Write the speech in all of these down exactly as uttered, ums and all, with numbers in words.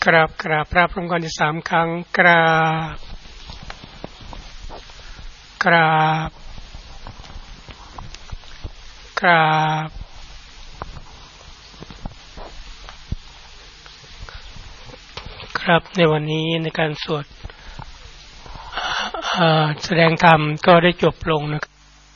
กราบกราบพระพรหมกันที่สามครั้งกราบกราบกราบครับในวันนี้ในการสวดแสดงธรรมก็ได้จบลงนะครับ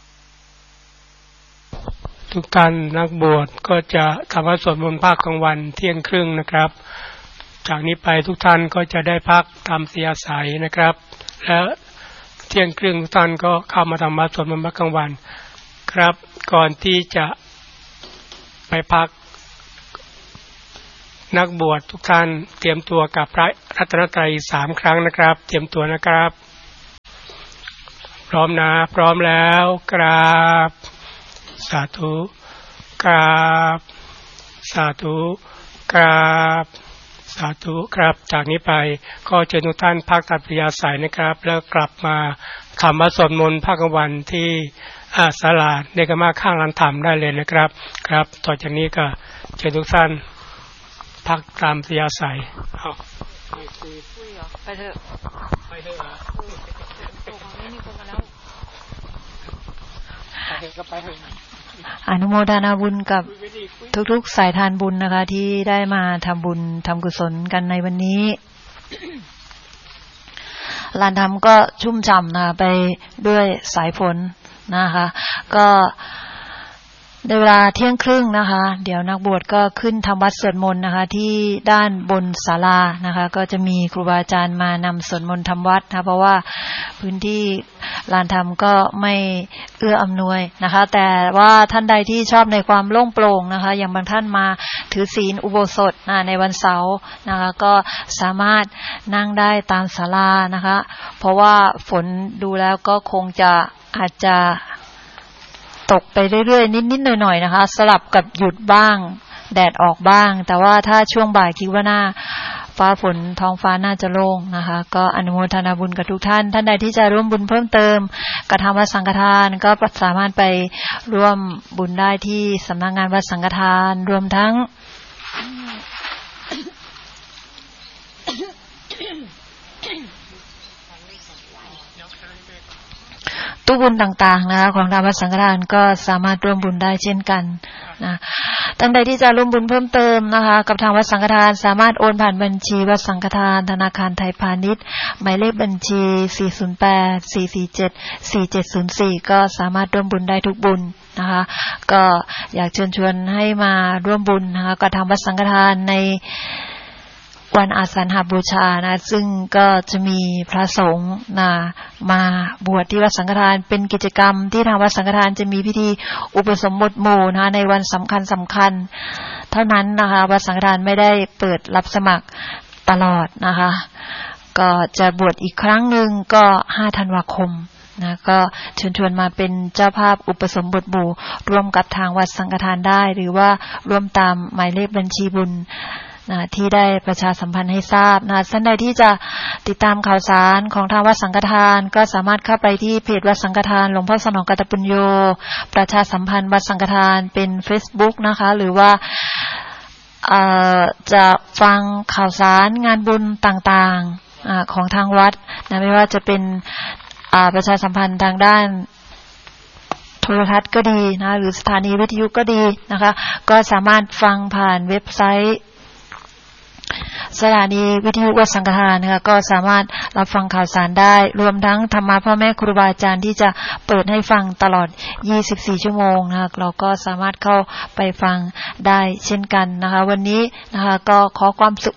ทุกท่านนักบวชก็จะทำวัดสวดมนต์ภาคกลางวันเที่ยงครึ่งนะครับจากนี้ไปทุกท่านก็จะได้พักตามอัธยาศัยนะครับและเที่ยงครึ่งทุกท่านก็เข้ามาทำวัดสวดมนต์ภาคกลางวันครับก่อนที่จะไปพักนักบวชทุกท่านเตรียมตัวกับพระรัตนตรัยสามครั้งนะครับเตรียมตัวนะครับพร้อมนะพร้อมแล้วกราบสาธุกราบสาธุกราบสาธุครับจากนี้ไปก็เชิญทุกท่านพักตามอัธยาศัยนะครับแล้วกลับมาทำวัดสวดมนต์ภาคกลางวันที่ศาลาในกรรมาข้างลานธรรมได้เลยนะครับครับต่อจากนี้ก็เชิญทุกท่านพักตามอัธยาศัยเอาไปคุยคุยเหรอไปเถอะไปเถอะตัวของนี่นี่คนมาแล้วไปเถอะก็ไปเถอะอนุโมทนาบุญกับทุกๆสายทานบุญนะคะที่ได้มาทำบุญทำกุศลกันในวันนี้ลานธรรมก็ชุ่มฉ่ำนะคะไปด้วยสายฝนนะคะก็ในเวลาเที่ยงครึ่งนะคะเดี๋ยวนักบวชก็ขึ้นทำวัดสวดมนต์นะคะที่ด้านบนศาลานะคะก็จะมีครูบาอาจารย์มานำสวดมนต์ทำวัดนะเพราะว่าพื้นที่ลานธรรมก็ไม่เอื้ออำนวยนะคะแต่ว่าท่านใดที่ชอบในความโล่งโปร่งนะคะอย่างบางท่านมาถือศีลอุโบสถนะในวันเสาร์นะคะก็สามารถนั่งได้ตามศาลานะคะเพราะว่าฝนดูแล้วก็คงจะอาจจะตกไปเรื่อยๆนิดๆหน่อยๆนะคะสลับกับหยุดบ้างแดดออกบ้างแต่ว่าถ้าช่วงบ่ายคิดว่าหน้าฟ้าฝนท้องฟ้าน่าจะโล่งนะคะก็อนุโมทนาบุญกับทุกท่านท่านใดที่จะร่วมบุญเพิ่มเติมกระทำวัดสังฆทานก็สามารถไปร่วมบุญได้ที่สำนักงานวัดสังฆทานรวมทั้งตู้บุญต่างๆนะคะของทางวัดสังฆทานก็สามารถร่วมบุญได้เช่นกันนะท่านใดที่จะร่วมบุญเพิ่มเติมนะคะกับทางวัดสังฆทานสามารถโอนผ่านบัญชีวัดสังฆทานธนาคารไทยพาณิชย์หมายเลขบัญชีสี่ ศูนย์ แปด สี่ สี่ เจ็ด สี่ เจ็ด ศูนย์ สี่ก็สามารถร่วมบุญได้ทุกบุญนะคะก็อยากเชิญชวนให้มาร่วมบุญนะคะกับทางวัดสังฆทานในวันอาสาฬหบูชานะซึ่งก็จะมีพระสงฆ์นะมาบวชที่วัดสังฆทานเป็นกิจกรรมที่ทางวัดสังฆทานจะมีพิธีอุปสมบทหมู่นะในวันสำคัญสำคัญเท่านั้นนะคะวัดสังฆทานไม่ได้เปิดรับสมัครตลอดนะคะก็จะบวชอีกครั้งหนึ่งก็ห้าธันวาคมนะก็เชิญชวนมาเป็นเจ้าภาพอุปสมบทหมู่ร่วมกับทางวัดสังฆทานได้หรือว่าร่วมตามหมายเลขบัญชีบุญนะที่ได้ประชาสัมพันธ์ให้ทราบนะท่านใดที่จะติดตามข่าวสารของทางวัดสังฆทานก็สามารถเข้าไปที่เพจวัดสังฆทานหลวงพ่อสนองกตปุญโญประชาสัมพันธ์วัดสังฆทานเป็น Facebook นะคะหรือว่าเอ่อจะฟังข่าวสารงานบุญต่างๆอ่าของทางวัดนะไม่ว่าจะเป็นอ่าประชาสัมพันธ์ทางด้านโทรทัศน์ก็ดีนะหรือสถานีวิทยุก็ดีนะคะก็สามารถฟังผ่านเว็บไซต์สถานีวิทยุวัดสังฆทานนะคะก็สามารถรับฟังข่าวสารได้รวมทั้งธรรมะพ่อแม่ครูบาอาจารย์ที่จะเปิดให้ฟังตลอดยี่สิบสี่ชั่วโมงนะคะเราก็สามารถเข้าไปฟังได้เช่นกันนะคะวันนี้นะคะก็ขอความสุข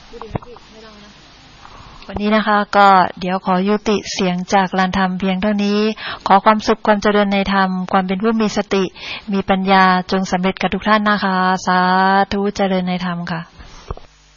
วันนี้นะคะก็เดี๋ยวขอยุติเสียงจากลานธรรมเพียงเท่านี้ขอความสุขความเจริญในธรรมความเป็นผู้มีสติมีปัญญาจงสำเร็จกับทุกท่านนะคะสาธุเจริญในธรรมค่ะ